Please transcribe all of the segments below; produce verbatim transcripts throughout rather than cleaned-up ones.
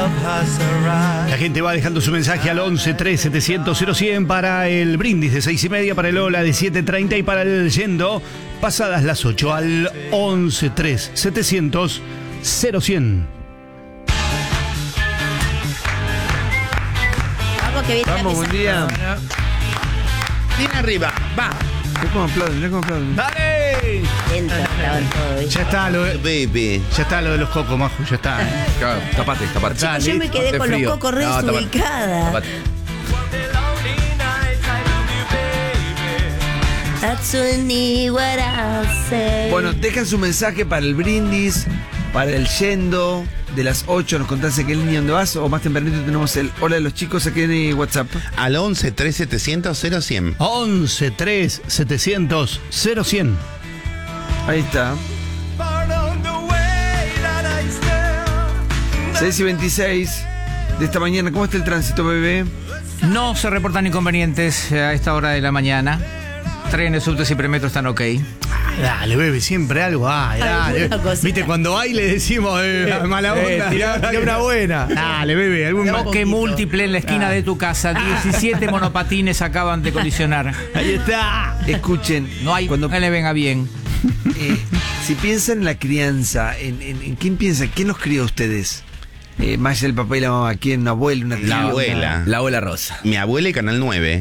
La gente va dejando su mensaje al once tres setecientos cero cien para el brindis de seis y media, para el hola de siete treinta y para el yendo pasadas las ocho al once tres setecientos cero cien. Vamos, que viene. Vamos, buen día. Bien arriba, va. Mirá cómo aplauden, mirá cómo aplauden. ¡Dale! Lento, aplauden todo, ¿viste? Ya está lo de, Baby. ya está lo de los cocos, Maju, ya está. Claro, tapate, tapate. Dale. Yo me quedé Hace con frío. los cocos re No, tapate. desubicada. Tapate. That's only what I'll say. Bueno, dejan su mensaje para el brindis, para el yendo. De las ocho nos contás en qué línea dónde vas, o más tempranito tenemos el hola de los chicos aquí en WhatsApp. Al once tres setecientos cero cien. once tres setecientos cero cien. Ahí está. seis y veintiséis de esta mañana. ¿Cómo está el tránsito, bebé? No se reportan inconvenientes a esta hora de la mañana. Trenes, subtes y premetros están ok. Dale, bebé, siempre algo hay. Dale. Alguna cosita. Viste, cuando hay le decimos eh, mala onda. tirá- tirá una buena. Dale, bebé, algún Toque múltiple en la esquina de tu casa. diecisiete monopatines acaban de colisionar. Ahí está. Escuchen, No hay cuando que le venga bien. eh, si piensan en la crianza, en, en, en quién piensan, quién los crió a ustedes, eh, más allá del papá y la mamá, quién, una abuela, una tía, La una- abuela. La abuela Rosa. Mi abuela y Canal nueve.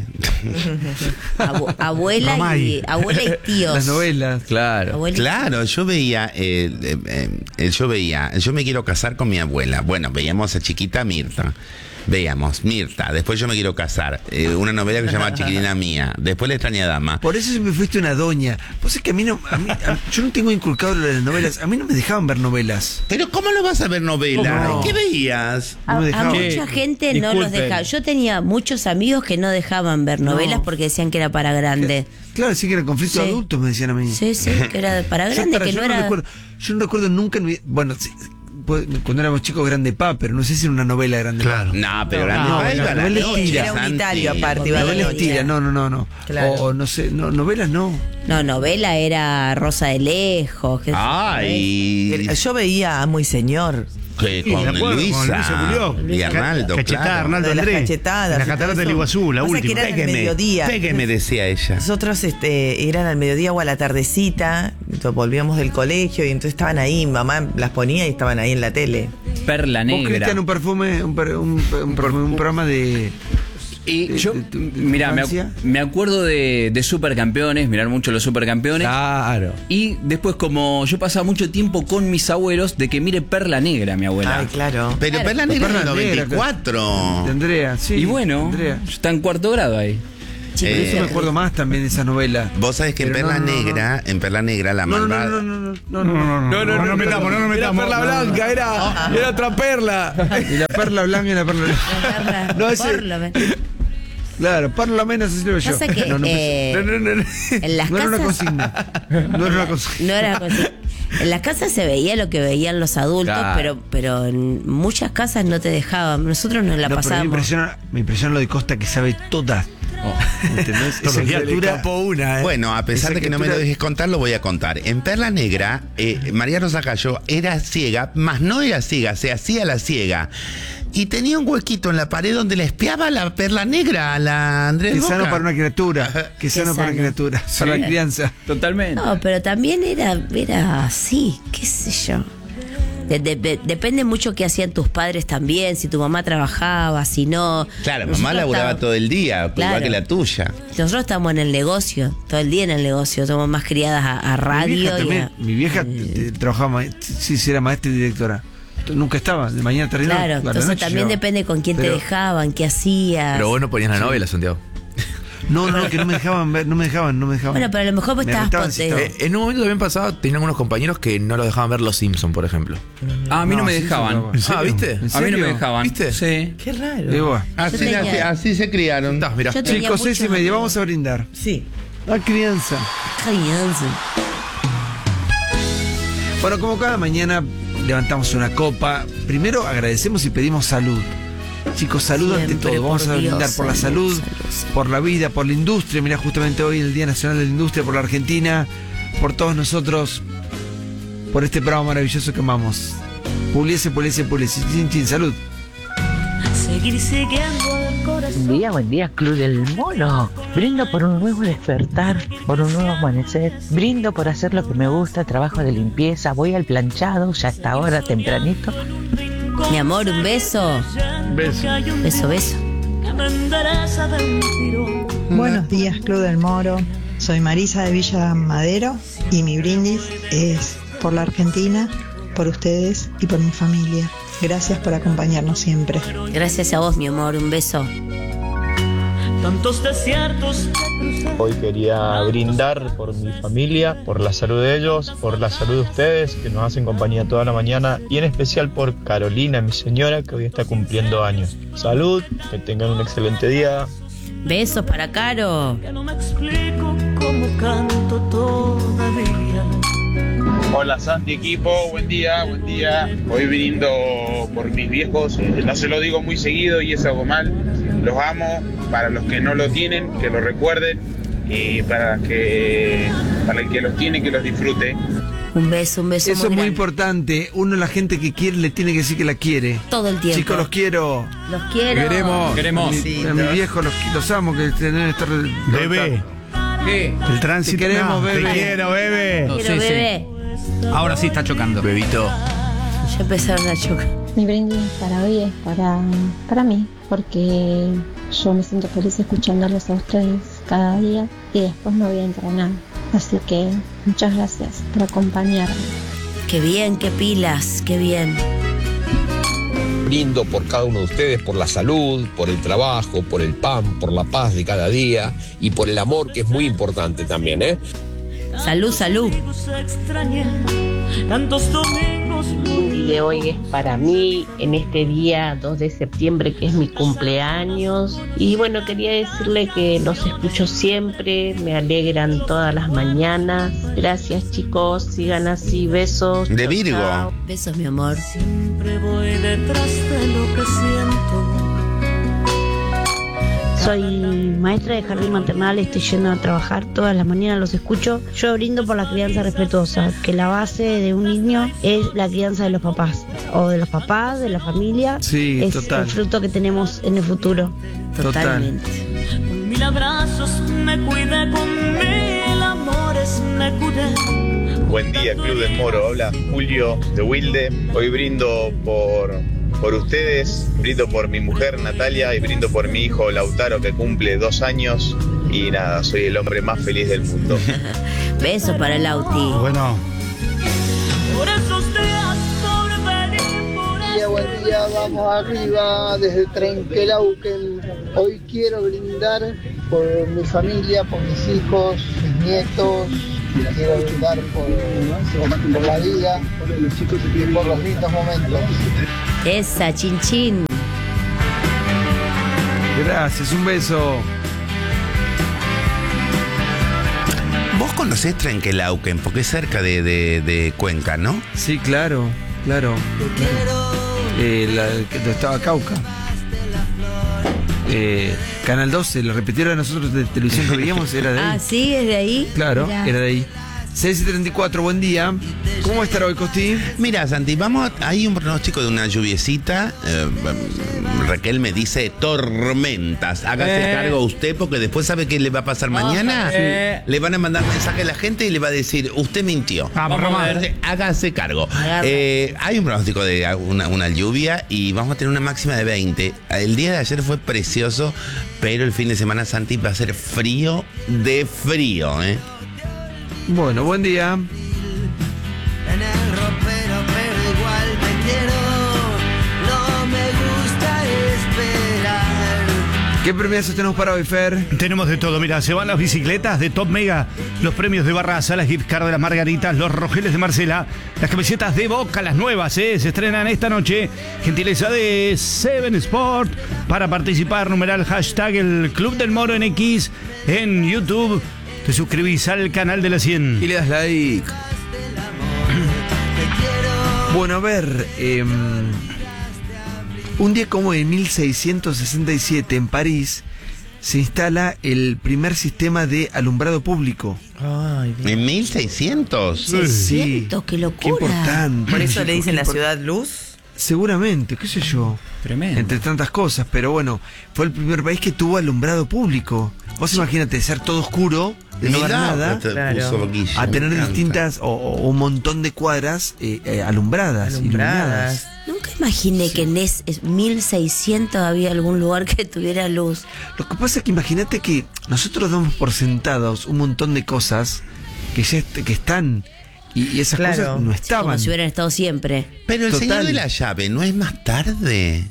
Abu- abuela Mamá y y- abuela y tíos. las novelas. Claro. Abuela y- Claro, yo veía, eh, eh, eh, yo veía, yo me quiero casar con mi abuela. Bueno, veíamos a chiquita Mirta. Veíamos, Mirta. Después yo me quiero casar. Eh, una novela que se llama Chiquilina Mía. Después La extraña dama. Por eso siempre fuiste una doña. Vos es que a mí no, a mí- a- yo no tengo inculcado lo de las novelas. A mí no me dejaban ver novelas. Pero ¿cómo lo vas a ver novela? ¿Cómo no? ¿Qué veías? A, No me a dejaban. mucha Che, gente no los disculpen. dejaba. Yo tenía muchos amigos que no dejaban ver novelas No. porque decían que era para grande. Claro, sí que era conflicto de Sí. adultos, me decían a mí. Sí, sí, que era para Yo, grande, para- que yo no no era. recuerdo, yo no recuerdo nunca en mi- bueno, sí, pues, cuando éramos chicos Grande Pa, pero no sé si era una novela Grande Claro. No, pero grande no, Pa iba a la novela noche, estira. Era Santi. unitario aparte, Pa. iba a la Novelas noche. tira, no, no, no, no. Claro. O, o no sé, no, novelas no. No, novela era Rosa de Lejos. que- Ay, Yo veía a Muy Señor. que Sí, con me acuerdo, Luisa, con Luisa Julió. y Arnaldo, Cachetada, claro. Arnaldo Lo de las Andrés. cachetadas La y todo catarata del eso. Iguazú, la Pasa que última. era- en el mediodía. Pégueme, decía ella. Nosotros este, eran al mediodía o a la tardecita, entonces volvíamos del colegio y entonces estaban ahí, mi mamá las ponía y estaban ahí en la tele. Perla Vos, negra. Cristian, un perfume, un, per- un, un perfume, un programa de... Y de- yo, de tu- de tu mira, me, infancia. ac- me acuerdo de, de Supercampeones, mirar mucho los Supercampeones. Claro. Y después, como yo pasaba mucho tiempo con mis abuelos, de que mire Perla Negra, mi abuela. Ay, claro. Pero Claro. Perla Negra Perla del Negra, noventa y cuatro. De Andrea, sí. y bueno, Andrea. está en cuarto grado ahí. Sí, Eh, Eso me acuerdo más también de esa novela. Vos sabés que en Pero Perla no, no, no, Negra, en Perla Negra la No, no, no, malvada. no, no, no, no, No, no, no, no, no nos metamos, no nos metamos. Era perla No, no, no. blanca, era, era otra perla. Y la perla blanca y la perla blanca. No, ese- Por lo menos. Claro, por lo menos así lo veo yo. Pasa que, no, no, eh, no, no, no, no. en las no era una casas- consigna. No era una consigna. No era cosa. En las casas se veía lo que veían los adultos, Claro. pero pero en muchas casas no te dejaban. Nosotros nos la No, pero me pasábamos. impresiona, me impresiona lo de Costa que sabe todas. ¿Entendés? Todos Esa los días le criatura- escapó una, ¿eh? Bueno, a pesar Esa de que no me lo criatura- dejes contar, lo voy a contar. En Perla Negra, eh, María Rosa Cayo era ciega, más no era ciega, se hacía la ciega. Y tenía un huequito en la pared donde le espiaba la Perla Negra a la Andrés Que Boca. sano para una criatura. Que sano para una sano. criatura. Para la crianza. Totalmente. No, pero también era, era así, qué sé yo. De- de- de- depende mucho qué hacían tus padres también, si tu mamá trabajaba, si no. Claro, Nosotros mamá laburaba estábamos- todo el día, igual Claro. que la tuya. Nosotros estamos en el negocio, todo el día en el negocio, somos más criadas a, a Mi radio vieja, y también, a- mi vieja eh, eh, trabajaba, ma- sí, sí, era maestra y directora. Nunca estaba, de mañana tarde. Claro, a la entonces noche también llevaba. depende con quién te Pero- dejaban, qué hacías. Pero vos no ponías la novela, Santiago. No, no, que no me dejaban ver, no me dejaban, no me dejaban. Bueno, pero a lo mejor vos Me estabas retaban pot- si eh, estaba- Eh, en un momento también pasaba, tenía algunos compañeros que no los dejaban ver Los Simpsons, por ejemplo. Ah, a mí no, No, me sí, dejaban. sí, Ah, ¿viste? ¿En A mí no serio? me dejaban. ¿Viste? Sí. Qué raro. Digo, bueno. Así, tenía- así, así se criaron. Estás, mirá. Yo tenía Chicos, seis y muchos media, amigos. vamos a brindar. Sí. La crianza. Crianza. Bueno, como cada mañana levantamos una copa. Primero agradecemos y pedimos salud. Chicos, salud ante Siempre, todo. Vamos por a brindar Dios, por la salud, salud, salud, salud. por la vida, por la industria. Mira, justamente hoy el Día Nacional de la Industria, por la Argentina, por todos nosotros, por este programa maravilloso que amamos. Puliese, puliese, puliese. Chin, chin, salud. seguir siguiendo al corazón. Buen día, buen día, Club del Mono. Brindo por un nuevo despertar, por un nuevo amanecer. Brindo por hacer lo que me gusta, trabajo de limpieza. Voy al planchado, ya hasta ahora, tempranito. Mi amor, un beso. Beso. Beso, beso. Buenos días, Club del Moro. Soy Marisa de Villa Madero y mi brindis es por la Argentina, por ustedes y por mi familia. Gracias por acompañarnos siempre. Gracias a vos, mi amor, un beso. Tantos desiertos. Hoy quería brindar por mi familia, por la salud de ellos, por la salud de ustedes que nos hacen compañía toda la mañana y en especial por Carolina, mi señora, que hoy está cumpliendo años. Salud, que tengan un excelente día. Besos para Caro. Ya no me explico cómo canto todavía. Hola Santi, equipo, buen día, buen día. Hoy brindo por mis viejos, no se lo digo muy seguido y es algo mal. Los amo, para los que no lo tienen, que lo recuerden y para que para el que los tiene, que los disfrute. Un beso, un beso. Eso es muy grande. importante. Uno, la gente que quiere, le tiene que decir que la quiere. Todo el tiempo. Chicos, los quiero. Los quiero. Queremos. Queremos. A mi, a mis viejos los, los amo, que deben estar. Bebé. ¿Qué? El tránsito. Te queremos, no, bebé. Te quiero, bebé. Quiero, Sí, sí. bebé. Ahora sí está chocando. Bebito. Ya empezaron a chocar. Mi brindis para hoy es para, para mí, porque yo me siento feliz escuchándolos a ustedes cada día y después me voy a entrenar. Así que muchas gracias por acompañarme. Qué bien, qué pilas, qué bien. Brindo por cada uno de ustedes, por la salud, por el trabajo, por el pan, por la paz de cada día y por el amor, que es muy importante también, ¿eh? Salud, salud. Tantos domingos. Y de hoy es para mí, en este día dos de septiembre, que es mi cumpleaños. Y bueno, quería decirle que los escucho siempre, me alegran todas las mañanas. Gracias, chicos, sigan así, besos. De Chau, Virgo. chau. Besos, mi amor. Siempre voy detrás de lo que siento. Soy maestra de jardín maternal, estoy yendo a trabajar todas las mañanas, los escucho. Yo brindo por la crianza respetuosa, que la base de un niño es la crianza de los papás, o de los papás, de la familia. Sí, es total. el fruto que tenemos en el futuro. Totalmente. Con mil abrazos me cuidé, con mil amores me curé. Buen día, Club del Moro. Habla Julio de Wilde. Hoy brindo por, por ustedes, brindo por mi mujer Natalia y brindo por mi hijo Lautaro, que cumple dos años. Y nada, soy el hombre más feliz del mundo. Besos para el Auti. Bueno. Por esos días, por venir, por Buen día, buen día, vamos arriba desde Trenquelauquen. Hoy quiero brindar por mi familia, por mis hijos, mis nietos. Quiero brindar por, por la vida y por los lindos momentos. Esa, chin chin. Gracias, un beso. Vos conocés Trenquelauquen, porque es cerca de, de, de Cuenca, ¿no? Sí, claro, claro. Eh, la, que estaba Cauca. Eh, Canal doce, lo repitieron a nosotros de televisión que veíamos, era de ahí. Ah, sí, es de ahí. Claro, Mirá. era de ahí. seis y treinta y cuatro, buen día. ¿Cómo estará hoy, Costi? Mira, Santi, vamos, hay un pronóstico de una lluviecita. Eh, Raquel me dice tormentas. Hágase Eh. cargo usted, porque después sabe qué le va a pasar mañana. Eh. Le van a mandar mensaje a la gente y le va a decir, usted mintió. Vamos, Vamos a Román. ver. Hágase cargo. Eh, hay un pronóstico de una, una lluvia y vamos a tener una máxima de veinte. El día de ayer fue precioso, pero el fin de semana, Santi, va a ser frío de frío, ¿eh? Bueno, buen día. en el ropero, pero igual te quiero. No me gusta esperar. ¿Qué premios tenemos para hoy, Fer? Tenemos de todo, mira, se van las bicicletas de Top Mega, los premios de Barraza, las gift cards de las Margaritas, los rojeles de Marcela, las camisetas de Boca, las nuevas, ¿eh? Se estrenan esta noche, gentileza de Seven Sport. Para participar, numeral hashtag el Club del Moro en X, en YouTube. Te suscribís al canal de la cien. Y le das like. Bueno, a ver, eh, un día como en mil seiscientos sesenta y siete en París se instala el primer sistema de alumbrado público. Ay, ¿En mil seiscientos? Sí. Qué locura. Qué importante. por eso le chicos, dicen qué la import- ciudad luz. Seguramente, qué sé yo. Tremendo. Entre tantas cosas, pero bueno, fue el primer país que tuvo alumbrado público. Vos imagínate ser todo oscuro, de no ver Mirá, nada, te Claro. puso Guille, a me tener encanta. distintas o, o un montón de cuadras eh, eh, alumbradas, Alumbradas. iluminadas. Nunca imaginé que en es, es mil seiscientos había algún lugar que tuviera luz. Lo que pasa es que imagínate que nosotros damos por sentados un montón de cosas que ya est- que están y, y esas Claro. cosas no estaban. Como si hubieran estado siempre. Pero el Total. señor de la llave, ¿no es más tarde?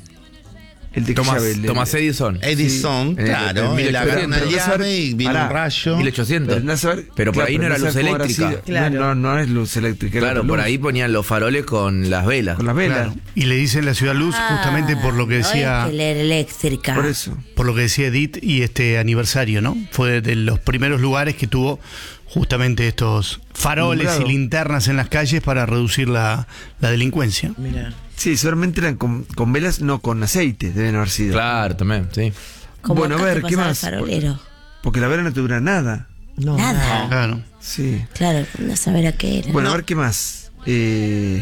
El de Thomas, llave, el de- Thomas Edison. Edison, Sí. claro, En- en él agarra una mil ochocientos. llave y viene Pará, un rayo. mil ochocientos. Pero, andá a saber- Pero por claro, ahí no era andá a luz saber cómo habrá eléctrica. sido. Claro. No, no, no es luz eléctrica. era Claro, luz. por ahí ponían los faroles con las velas. Con las velas. Claro. Y le dicen la ciudad luz justamente por lo que Ah, decía. No es que la eléctrica. Por eso. Por lo que decía Edith y este aniversario, ¿no? Fue de los primeros lugares que tuvo justamente estos faroles Alumbrado. y linternas en las calles para reducir la, la delincuencia. Mira. Sí, seguramente eran con, con velas, no con aceite, deben haber sido. Claro, también, sí. Como Bueno, a acá ver, que ¿qué pasaba más? el farolero. Porque la vela no te dura nada. No, Nada. Claro. Sí. Claro, no saber a qué era. Bueno, a ver qué más. Eh,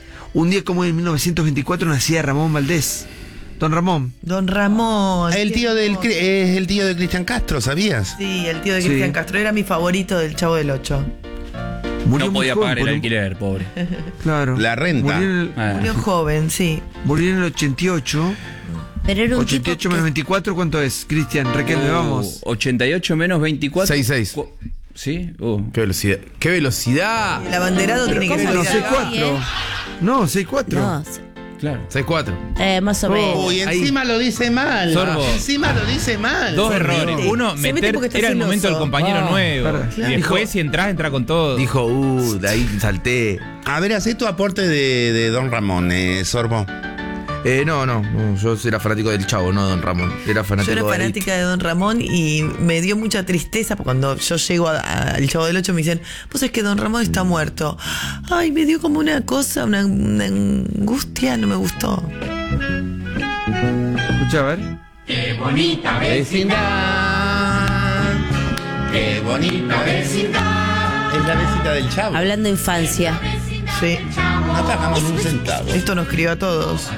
un día como en mil novecientos veinticuatro nacía Ramón Valdés. Don Ramón. Don Ramón. El qué tío del hermoso. Cri- es el tío de Cristian Castro, ¿sabías? Sí, el tío de Sí. Cristian Castro era mi favorito del Chavo del Ocho. Murió No muy podía joven pagar el por un- alquiler, pobre. Claro. La renta. Murió en el, Ah. Murió joven, sí. murió en el ochenta y ocho. Pero era un ochenta y ocho tipo menos que- veinticuatro, ¿cuánto es? Cristian, Raquel, me Uh, vamos. ochenta y ocho menos veinticuatro. seis seis. Cu- ¿Sí? Uh. Qué velocidad. ¡Qué velocidad! El abanderado tiene que ¿cómo ser. No, se seis llama? cuatro. No, seis cuatro. No, Claro. seis cuatro. eh, más o menos. Uy, Ahí. encima lo dice mal. Sorbo. Encima lo dice mal. Dos Sorbo. errores. Uno, Se mete meter, porque está era el momento celoso. del compañero Ah, nuevo. para. Y después, si entras, entra con todo. Dijo, uh, de ahí salté. A ver, hacé tu aporte de, de Don Ramón, eh, Sorbo. Eh, no, no, no, yo era fanático del Chavo, no de Don Ramón. Era Yo fanático era de fanática de Don Ramón y me dio mucha tristeza porque cuando yo llego a- a- al Chavo del Ocho me dicen, pues es que Don Ramón está muerto. Ay, me dio como una cosa, una, una angustia, no me gustó. Escucha, a ver. Qué bonita vecindad. Qué bonita vecindad. Es la vecindad del Chavo. Hablando de infancia. Sí. No pagamos un centavo. Esto nos crió a todos.